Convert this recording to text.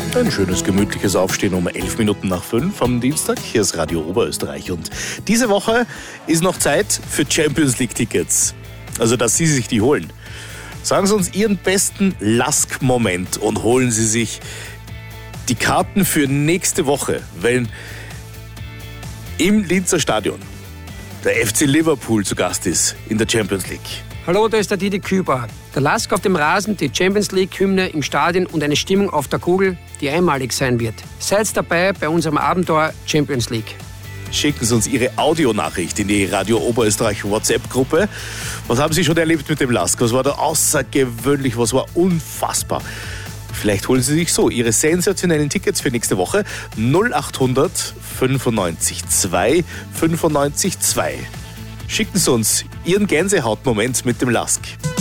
Ein schönes, gemütliches Aufstehen um 5:11 am Dienstag. Hier ist Radio Oberösterreich und diese Woche ist noch Zeit für Champions League-Tickets. Also, dass Sie sich die holen. Sagen Sie uns Ihren besten Lask-Moment und holen Sie sich die Karten für nächste Woche, wenn im Linzer Stadion der FC Liverpool zu Gast ist in der Champions League. Hallo, da ist der Didi Küber. Der Lask auf dem Rasen, die Champions League-Hymne im Stadion und eine Stimmung auf der Kugel, die einmalig sein wird. Seid dabei bei unserem Abenteuer Champions League. Schicken Sie uns Ihre Audionachricht in die Radio Oberösterreich WhatsApp-Gruppe. Was haben Sie schon erlebt mit dem Lask? Was war da außergewöhnlich? Was war unfassbar? Vielleicht holen Sie sich so Ihre sensationellen Tickets für nächste Woche. 0800 95 2 95 2. Schicken Sie uns Ihren Gänsehautmoment mit dem Lask.